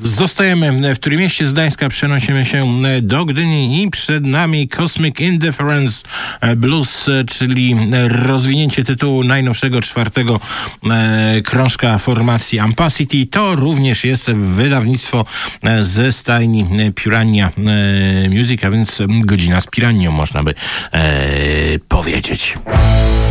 Zostajemy w Trójmieście z Gdańska, przenosimy się do Gdyni i przed nami Cosmic Indifference Blues, czyli rozwinięcie tytułu najnowszego 4. krążka formacji Ampacity. To również jest wydawnictwo ze stajni Piranha Music, a więc godzina z Piranią, można by powiedzieć.